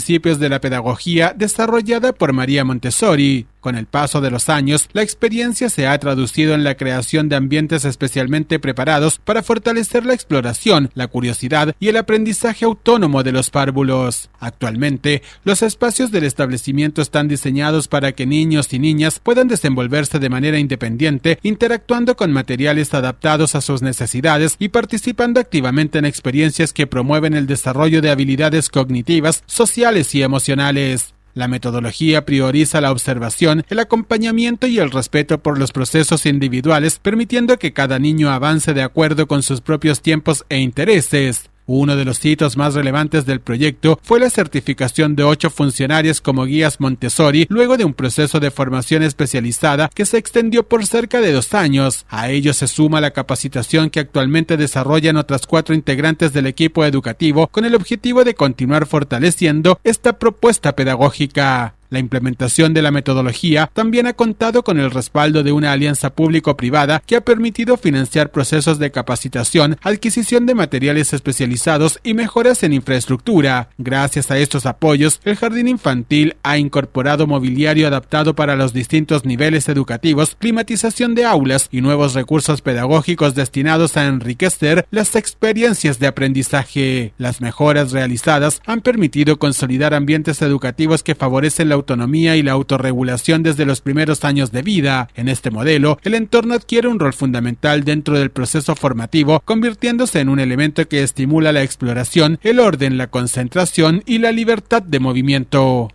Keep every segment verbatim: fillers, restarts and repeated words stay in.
principios de la pedagogía desarrollada por María Montessori. Con el paso de los años, la experiencia se ha traducido en la creación de ambientes especialmente preparados para fortalecer la exploración, la curiosidad y el aprendizaje autónomo de los párvulos. Actualmente, los espacios del establecimiento están diseñados para que niños y niñas puedan desenvolverse de manera independiente, interactuando con materiales adaptados a sus necesidades y participando activamente en experiencias que promueven el desarrollo de habilidades cognitivas, sociales y emocionales. La metodología prioriza la observación, el acompañamiento y el respeto por los procesos individuales, permitiendo que cada niño avance de acuerdo con sus propios tiempos e intereses. Uno de los hitos más relevantes del proyecto fue la certificación de ocho funcionarias como guías Montessori, luego de un proceso de formación especializada que se extendió por cerca de dos años. A ello se suma la capacitación que actualmente desarrollan otras cuatro integrantes del equipo educativo con el objetivo de continuar fortaleciendo esta propuesta pedagógica. La implementación de la metodología también ha contado con el respaldo de una alianza público-privada que ha permitido financiar procesos de capacitación, adquisición de materiales especializados y mejoras en infraestructura. Gracias a estos apoyos, el jardín infantil ha incorporado mobiliario adaptado para los distintos niveles educativos, climatización de aulas y nuevos recursos pedagógicos destinados a enriquecer las experiencias de aprendizaje. Las mejoras realizadas han permitido consolidar ambientes educativos que favorecen la autonomía y la autorregulación desde los primeros años de vida. En este modelo, el entorno adquiere un rol fundamental dentro del proceso formativo, convirtiéndose en un elemento que estimula la exploración, el orden, la concentración y la libertad de movimiento.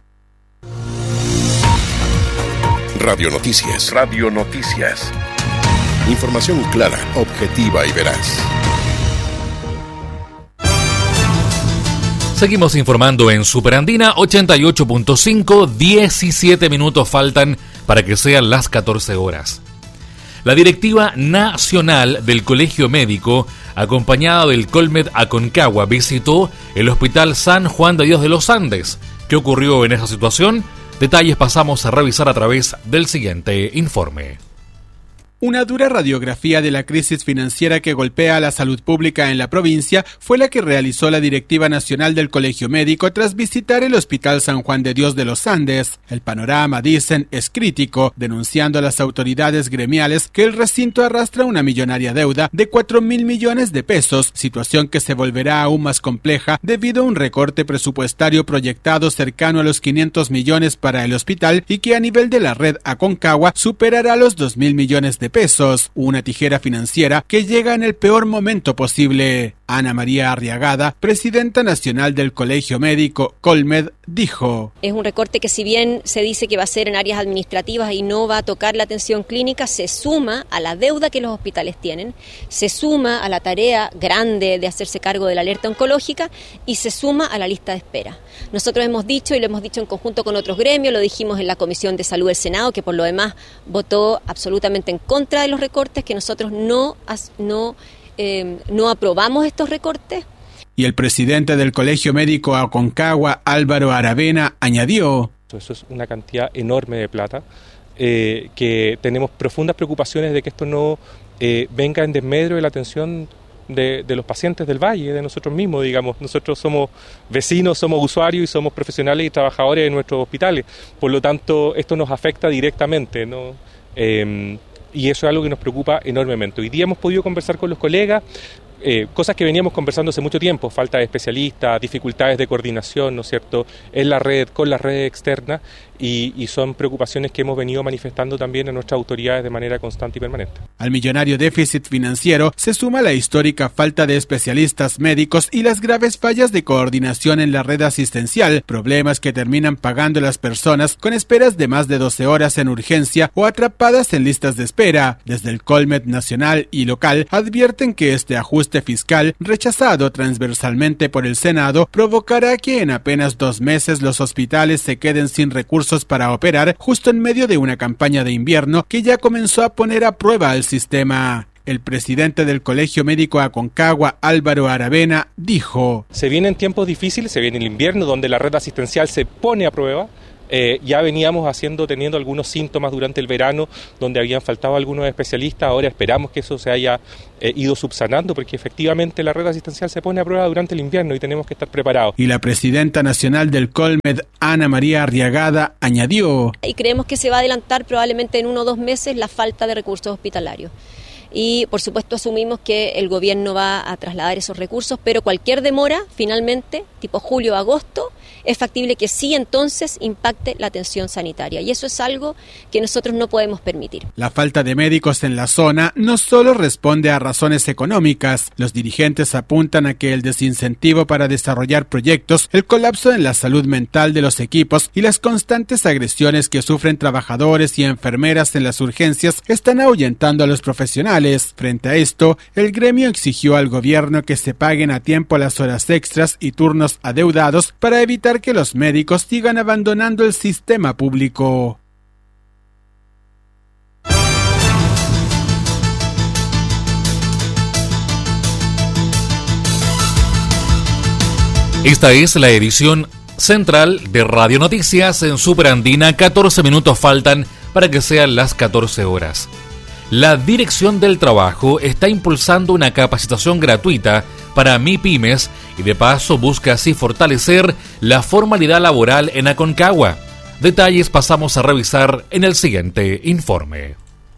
Radio Noticias. Radio Noticias. Información clara, objetiva y veraz. Seguimos informando en Superandina ochenta y ocho punto cinco, diecisiete minutos faltan para que sean las catorce horas. La directiva nacional del Colegio Médico, acompañada del Colmed Aconcagua, visitó el Hospital San Juan de Dios de los Andes. ¿Qué ocurrió en esa situación? Detalles pasamos a revisar a través del siguiente informe. Una dura radiografía de la crisis financiera que golpea a la salud pública en la provincia fue la que realizó la directiva nacional del Colegio Médico tras visitar el Hospital San Juan de Dios de los Andes. El panorama, dicen, es crítico, denunciando a las autoridades gremiales que el recinto arrastra una millonaria deuda de cuatro mil millones de pesos, situación que se volverá aún más compleja debido a un recorte presupuestario proyectado cercano a los quinientos millones para el hospital y que a nivel de la red Aconcagua superará los dos mil millones de pesos, una tijera financiera que llega en el peor momento posible. Ana María Arriagada, presidenta nacional del Colegio Médico Colmed, dijo: es un recorte que, si bien se dice que va a ser en áreas administrativas y no va a tocar la atención clínica, se suma a la deuda que los hospitales tienen, se suma a la tarea grande de hacerse cargo de la alerta oncológica y se suma a la lista de espera. Nosotros hemos dicho, y lo hemos dicho en conjunto con otros gremios, lo dijimos en la Comisión de Salud del Senado, que por lo demás votó absolutamente en contra de los recortes, que nosotros no, no, eh, no aprobamos estos recortes. Y el presidente del Colegio Médico Aconcagua, Álvaro Aravena, añadió: eso es una cantidad enorme de plata, eh, que tenemos profundas preocupaciones de que esto no eh, venga en desmedro de la atención De, de los pacientes del Valle, de nosotros mismos, digamos. Nosotros somos vecinos, somos usuarios y somos profesionales y trabajadores de nuestros hospitales. Por lo tanto, esto nos afecta directamente, ¿no? Eh, y eso es algo que nos preocupa enormemente. Hoy día hemos podido conversar con los colegas, eh, cosas que veníamos conversando hace mucho tiempo: falta de especialistas, dificultades de coordinación, ¿no es cierto?, en la red, con las redes externas, y, y son preocupaciones que hemos venido manifestando también a nuestras autoridades de manera constante y permanente. Al millonario déficit financiero se suma la histórica falta de especialistas médicos y las graves fallas de coordinación en la red asistencial, problemas que terminan pagando las personas con esperas de más de doce horas en urgencia o atrapadas en listas de espera. Desde el Colmed nacional y local advierten que este ajuste fiscal, rechazado transversalmente por el Senado, provocará que en apenas dos meses los hospitales se queden sin recursos para operar, justo en medio de una campaña de invierno que ya comenzó a poner a prueba al sistema. El presidente del Colegio Médico Aconcagua, Álvaro Aravena, dijo: se vienen tiempos difíciles, se viene el invierno donde la red asistencial se pone a prueba. Eh, ya veníamos haciendo, teniendo algunos síntomas durante el verano, donde habían faltado algunos especialistas. Ahora esperamos que eso se haya eh, ido subsanando, porque efectivamente la red asistencial se pone a prueba durante el invierno y tenemos que estar preparados. Y la presidenta nacional del Colmed, Ana María Arriagada, añadió: y creemos que se va a adelantar probablemente en uno o dos meses la falta de recursos hospitalarios. Y por supuesto asumimos que el gobierno va a trasladar esos recursos, pero cualquier demora, finalmente, tipo julio o agosto, es factible que sí entonces impacte la atención sanitaria. Y eso es algo que nosotros no podemos permitir. La falta de médicos en la zona no solo responde a razones económicas. Los dirigentes apuntan a que el desincentivo para desarrollar proyectos, el colapso en la salud mental de los equipos y las constantes agresiones que sufren trabajadores y enfermeras en las urgencias están ahuyentando a los profesionales. Frente a esto, el gremio exigió al gobierno que se paguen a tiempo las horas extras y turnos adeudados para evitar que los médicos sigan abandonando el sistema público. Esta es la edición central de Radio Noticias en Superandina. catorce minutos faltan para que sean las catorce horas. La Dirección del Trabajo está impulsando una capacitación gratuita para MIPYMES y de paso busca así fortalecer la formalidad laboral en Aconcagua. Detalles pasamos a revisar en el siguiente informe.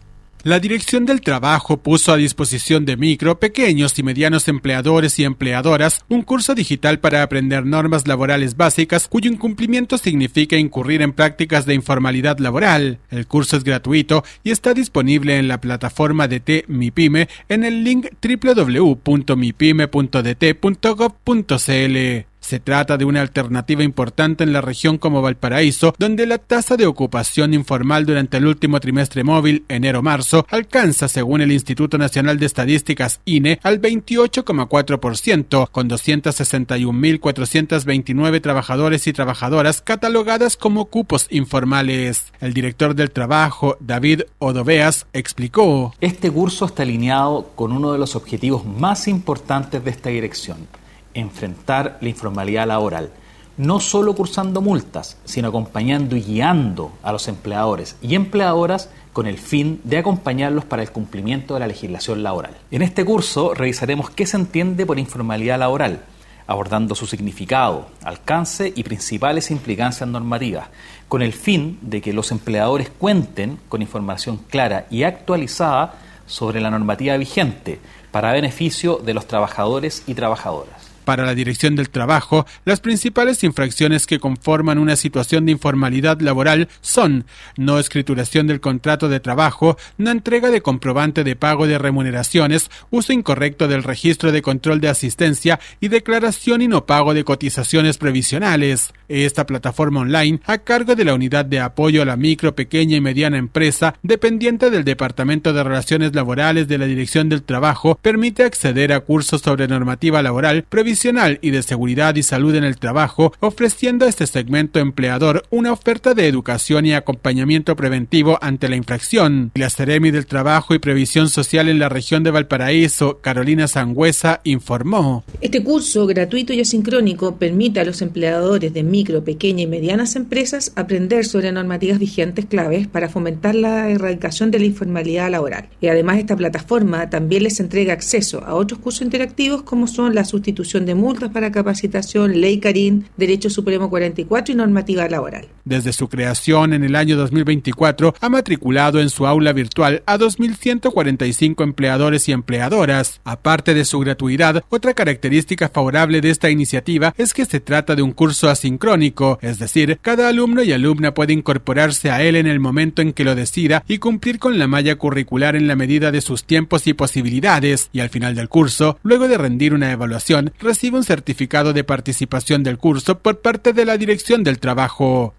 La Dirección del Trabajo puso a disposición de micro, pequeños y medianos empleadores y empleadoras un curso digital para aprender normas laborales básicas cuyo incumplimiento significa incurrir en prácticas de informalidad laboral. El curso es gratuito y está disponible en la plataforma D T MIPYME en el link doble u doble u doble u punto mipyme punto d t punto gov punto c l. Se trata de una alternativa importante en la región como Valparaíso, donde la tasa de ocupación informal durante el último trimestre móvil, enero-marzo, alcanza, según el Instituto Nacional de Estadísticas, I N E, al veintiocho coma cuatro por ciento, con doscientos sesenta y un mil cuatrocientos veintinueve trabajadores y trabajadoras catalogadas como cupos informales. El director del trabajo, David Odoveas, explicó: Este curso está alineado con uno de los objetivos más importantes de esta dirección: enfrentar la informalidad laboral, no solo cursando multas, sino acompañando y guiando a los empleadores y empleadoras con el fin de acompañarlos para el cumplimiento de la legislación laboral. En este curso revisaremos qué se entiende por informalidad laboral, abordando su significado, alcance y principales implicancias normativas, con el fin de que los empleadores cuenten con información clara y actualizada sobre la normativa vigente para beneficio de los trabajadores y trabajadoras. Para la Dirección del Trabajo, las principales infracciones que conforman una situación de informalidad laboral son no escrituración del contrato de trabajo, no entrega de comprobante de pago de remuneraciones, uso incorrecto del registro de control de asistencia y declaración y no pago de cotizaciones previsionales. Esta plataforma online, a cargo de la Unidad de Apoyo a la Micro, Pequeña y Mediana Empresa, dependiente del Departamento de Relaciones Laborales de la Dirección del Trabajo, permite acceder a cursos sobre normativa laboral, previsional y de seguridad y salud en el trabajo, ofreciendo a este segmento empleador una oferta de educación y acompañamiento preventivo ante la infracción. La Seremi del Trabajo y Previsión Social en la región de Valparaíso, Carolina Sangüesa, informó: Este curso gratuito y asincrónico permite a los empleadores de micro, pequeña y medianas empresas aprender sobre normativas vigentes claves para fomentar la erradicación de la informalidad laboral. Y además esta plataforma también les entrega acceso a otros cursos interactivos como son la sustitución de multas para capacitación, Ley Carín, Derecho Supremo cuarenta y cuatro y normativa laboral. Desde su creación en el año dos mil veinticuatro, ha matriculado en su aula virtual a dos mil ciento cuarenta y cinco empleadores y empleadoras. Aparte de su gratuidad, otra característica favorable de esta iniciativa es que se trata de un curso asincrónico, es decir, cada alumno y alumna puede incorporarse a él en el momento en que lo decida y cumplir con la malla curricular en la medida de sus tiempos y posibilidades, y al final del curso, luego de rendir una evaluación, recibe un certificado de participación del curso por parte de la Dirección del Trabajo.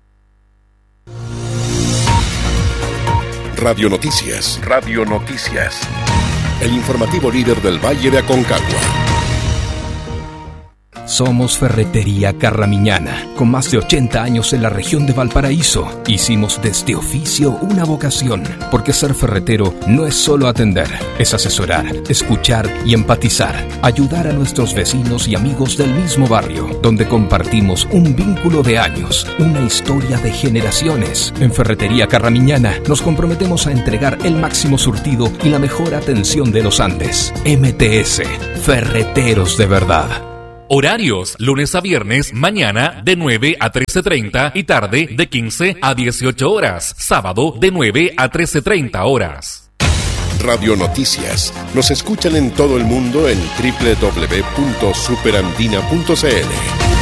Radio Noticias. Radio Noticias. El informativo líder del Valle de Aconcagua. Somos Ferretería Carramiñana, con más de ochenta años en la región de Valparaíso. Hicimos de este oficio una vocación, porque ser ferretero no es solo atender, es asesorar, escuchar y empatizar, ayudar a nuestros vecinos y amigos del mismo barrio, donde compartimos un vínculo de años, una historia de generaciones. En Ferretería Carramiñana nos comprometemos a entregar el máximo surtido y la mejor atención de los Andes. M T S, Ferreteros de verdad. Horarios, lunes a viernes, mañana de nueve a trece treinta y tarde de quince a dieciocho horas. Sábado de nueve a trece treinta horas. Radio Noticias. Nos escuchan en todo el mundo en doble u doble u doble u punto superandina punto c l.